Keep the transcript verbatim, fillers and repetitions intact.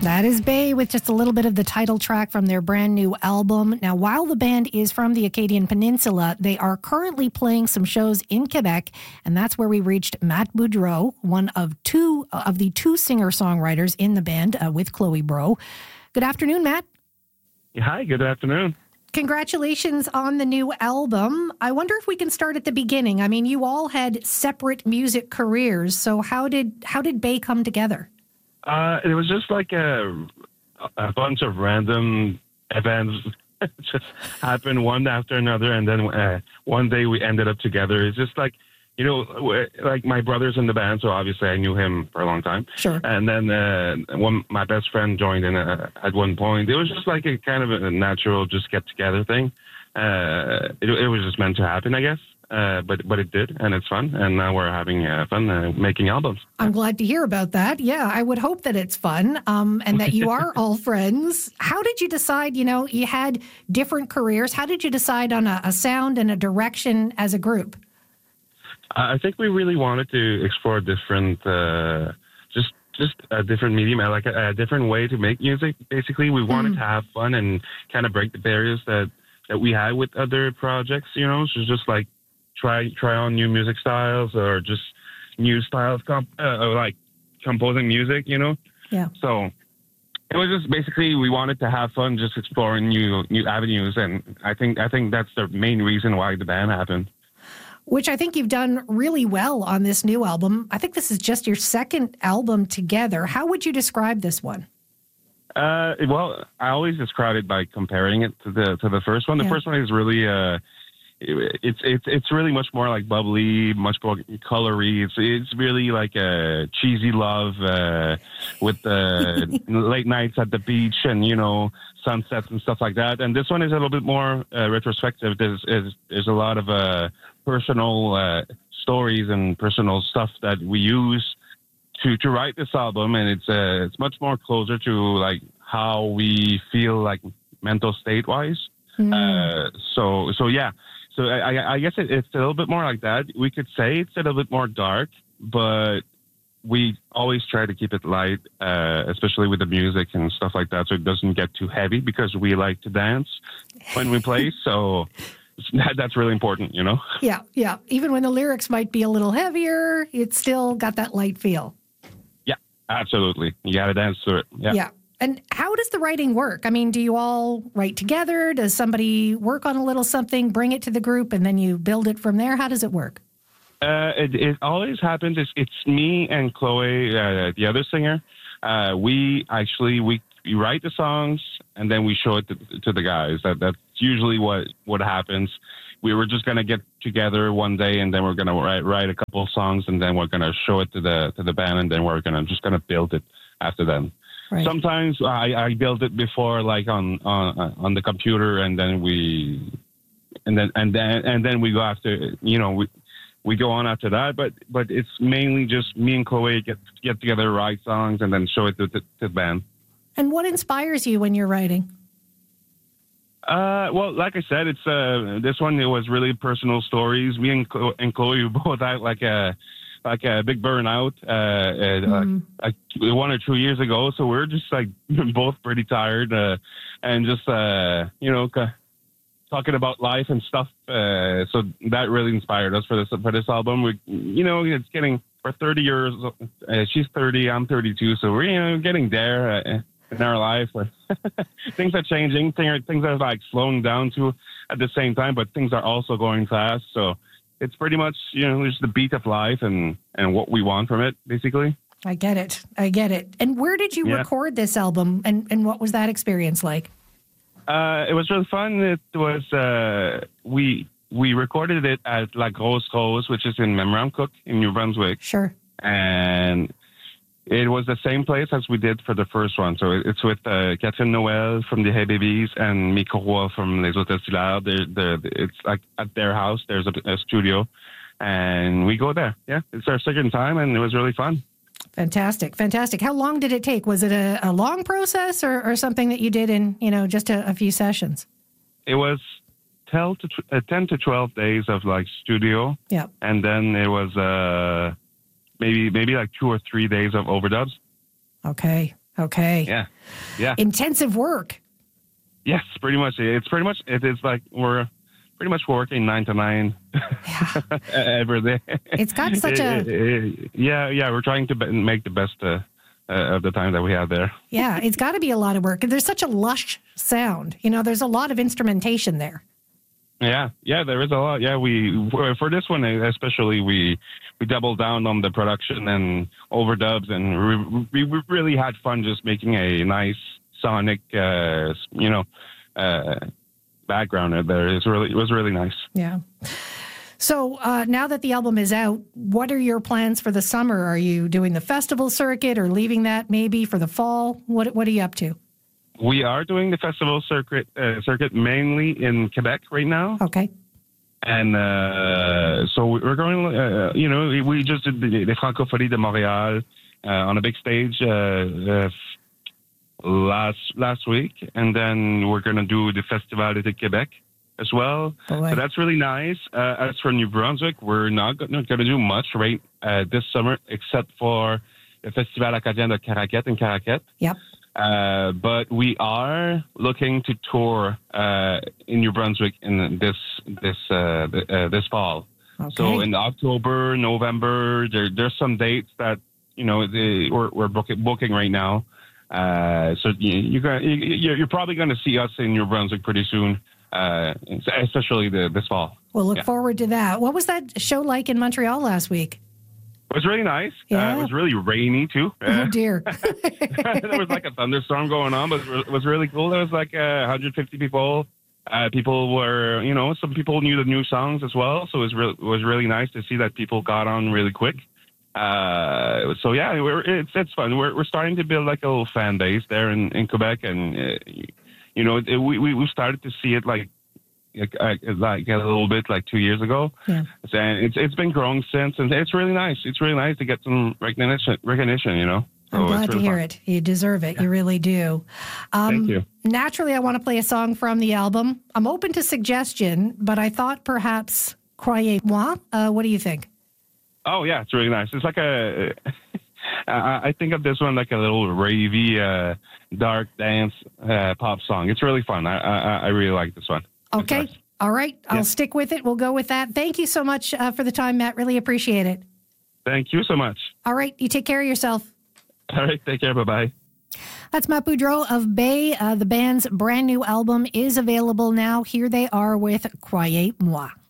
That is Bay with just a little bit of the title track from their brand new album. Now, while the band is from the Acadian Peninsula, they are currently playing some shows in Quebec, and that's where we reached Matt Boudreau, one of two of the two singer-songwriters in the band uh, with Chloe Bro. Good afternoon, Matt. Hi, good afternoon. Congratulations on the new album. I wonder if we can start at the beginning. I mean, you all had separate music careers, so how did how did Bay come together? Uh, it was just like a, a bunch of random events just happened one after another, and then uh, one day we ended up together. It's just like, you know, like my brother's in the band, so obviously I knew him for a long time. Sure. And then uh, one, my best friend joined in uh, at one point. It was just like a kind of a natural just get together thing. Uh, it, it was just meant to happen, I guess. Uh, but but it did, and it's fun, and now we're having uh, fun uh, making albums. I'm glad to hear about that. Yeah, I would hope that it's fun, um, and that you are all friends. How did you decide, you know, you had different careers. How did you decide on a, a sound and a direction as a group? I think we really wanted to explore different, uh, just just a different medium, like a, a different way to make music. Basically, we wanted mm. to have fun and kind of break the barriers that, that we had with other projects, you know, so just like try try on new music styles or just new styles, comp- uh, like composing music, you know? Yeah. So it was just basically we wanted to have fun just exploring new new avenues, and I think I think that's the main reason why the band happened. Which I think you've done really well on this new album. I think this is just your second album together. How would you describe this one? Uh, well, I always describe it by comparing it to the to the first one. The yeah. first one is really uh, it, it's it's it's really much more like bubbly, much more colory. It's it's really like a cheesy love uh, with uh, late nights at the beach and you know sunsets and stuff like that. And this one is a little bit more uh, retrospective. There's, there's there's a lot of uh, personal uh, stories and personal stuff that we use to to write this album, and it's uh, it's much more closer to like how we feel like mental state wise. Mm. Uh, so so yeah, so I, I guess it, it's a little bit more like that. We could say it's a little bit more dark, but we always try to keep it light, uh, especially with the music and stuff like that, so it doesn't get too heavy because we like to dance when we play. So. That, that's really important, you know? Yeah, yeah. Even when the lyrics might be a little heavier, it's still got that light feel. Yeah, absolutely. You got to dance through it. Yeah. Yeah. And how does the writing work? I mean, do you all write together? Does somebody work on a little something, bring it to the group, and then you build it from there? How does it work? Uh, it, it always happens. It's, it's me and Chloe, uh, the other singer. Uh, we actually, we, we write the songs, and then we show it to, to the guys. That That's usually what, what happens. We were just going to get together one day, and then we're going to write, write a couple of songs, and then we're going to show it to the to the band, and then we're going to just going to build it after then. Right. Sometimes I, I build it before, like on, on on the computer, and then we and then and then and then we go after. You know, we we go on after that. But but it's mainly just me and Chloe get get together, write songs, and then show it to, to, to the band. And what inspires you when you're writing? Uh, well, like I said, it's uh, this one. It was really personal stories. Me and Chloe, and Chloe both had like a like a big burnout, uh, mm. like, like one or two years ago. So we're just like both pretty tired, uh, and just uh, you know, talking about life and stuff. Uh, so that really inspired us for this for this album. We, you know, it's getting for thirty years. Uh, she's thirty, I'm thirty-two, so we're you know getting there. Uh, in our life where things are changing, things are like slowing down too at the same time, but things are also going fast. So it's pretty much, you know, just the beat of life and, and what we want from it, basically. I get it. I get it. And where did you yeah. record this album, and, and what was that experience like? Uh, it was really fun. It was, uh, we, we recorded it at La Grosse Rose, which is in Memramcook in New Brunswick. Sure. And it was the same place as we did for the first one. So it's with uh, Catherine Noël from the Hey Babies and Miko Roy from Les Hôtels Hilaire. They're, they're, it's like at their house, there's a, a studio, and we go there. Yeah, it's our second time, and it was really fun. Fantastic, fantastic. How long did it take? Was it a, a long process or, or something that you did in, you know, just a, a few sessions? It was ten to, uh, ten to twelve days of, like, studio. Yeah. And then it was... Uh, Maybe maybe like two or three days of overdubs. Okay. Okay. Yeah. Yeah. Intensive work. Yes, pretty much. It's pretty much, it is like we're pretty much working nine to nine Yeah. every day. It's got such a... Yeah, yeah. We're trying to make the best uh, uh, of the time that we have there. Yeah, it's got to be a lot of work. There's such a lush sound. You know, there's a lot of instrumentation there. Yeah, yeah, there is a lot. Yeah, we for this one especially, we we doubled down on the production and overdubs, and we, we really had fun just making a nice sonic, uh, you know, uh, background there. It's really it was really nice. Yeah. So uh, now that the album is out, what are your plans for the summer? Are you doing the festival circuit or leaving that maybe for the fall? What What are you up to? We are doing the festival circuit uh, circuit mainly in Quebec right now. Okay. And uh, so we're going, uh, you know, we just did the, the Francophonie de Montréal uh, on a big stage uh, uh, last last week. And then we're going to do the Festival de Québec as well. Boy. So that's really nice. Uh, as for New Brunswick, we're not going to do much right uh, this summer except for the Festival Acadien de Caraquette in Caraquette. Yep. Uh, but we are looking to tour uh, in New Brunswick in this this uh, uh, this fall. Okay. So in October, November, there there's some dates that you know the, we're we're booking, booking right now. Uh, so you, you're gonna, you, you're probably going to see us in New Brunswick pretty soon, uh, especially the, this fall. We'll look yeah. forward to that. What was that show like in Montreal last week? It was really nice. Yeah. Uh, it was really rainy too. Oh dear. There was like a thunderstorm going on, but it was really cool. There was like uh, one hundred fifty people. Uh, people were, you know, some people knew the new songs as well. So it was, re- it was really nice to see that people got on really quick. Uh, so yeah, we're, it's it's fun. We're we're starting to build like a little fan base there in, in Quebec, and uh, you know, it, we we we started to see it like. Like, like a little bit like two years ago, yeah. And it's it's been growing since, and it's really nice. It's really nice to get some recognition. Recognition, you know. So I'm glad really to hear fun. it. You deserve it. Yeah. You really do. Um, Thank you. Naturally, I want to play a song from the album. I'm open to suggestion, but I thought perhaps Croyez-moi. Uh, what do you think? Oh yeah, it's really nice. It's like a. I think of this one like a little ravey, uh, dark dance uh, pop song. It's really fun. I I, I really like this one. Okay. Nice. All right. I'll yeah. stick with it. We'll go with that. Thank you so much uh, for the time, Matt. Really appreciate it. Thank you so much. All right. You take care of yourself. All right. Take care. Bye-bye. That's Matt Boudreau of Bay. Uh, the band's brand new album is available now. Here they are with Croyez-moi.